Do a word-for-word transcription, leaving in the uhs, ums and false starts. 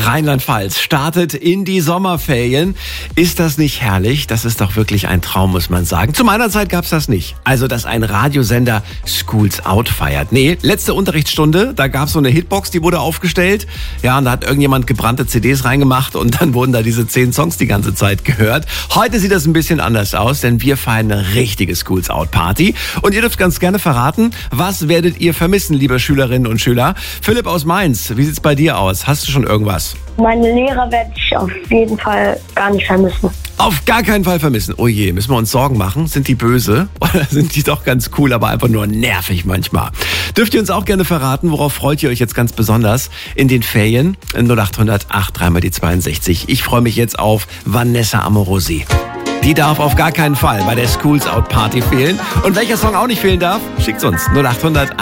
Rheinland-Pfalz startet in die Sommerferien. Ist das nicht herrlich? Das ist doch wirklich ein Traum, muss man sagen. Zu meiner Zeit gab's das nicht. Also, dass ein Radiosender Schools Out feiert. Nee, letzte Unterrichtsstunde, da gab's so eine Hitbox, die wurde aufgestellt. Ja, und da hat irgendjemand gebrannte C Ds reingemacht und dann wurden da diese zehn Songs die ganze Zeit gehört. Heute sieht das ein bisschen anders aus, denn wir feiern eine richtige Schools Out Party. Und ihr dürft ganz gerne verraten, was werdet ihr vermissen, liebe Schülerinnen und Schüler? Philipp aus Mainz, wie sieht's bei dir aus? Hast du schon irgendwas? Meine Lehrer werde ich auf jeden Fall gar nicht vermissen. Auf gar keinen Fall vermissen. Oh je, müssen wir uns Sorgen machen? Sind die böse? Oder sind die doch ganz cool, aber einfach nur nervig manchmal? Dürft ihr uns auch gerne verraten, worauf freut ihr euch jetzt ganz besonders in den Ferien? null acht hundert acht drei mal die zweiundsechzig. Ich freue mich jetzt auf Vanessa Amorosi. Die darf auf gar keinen Fall bei der Schools Out Party fehlen. Und welcher Song auch nicht fehlen darf, schickt's uns null acht hundert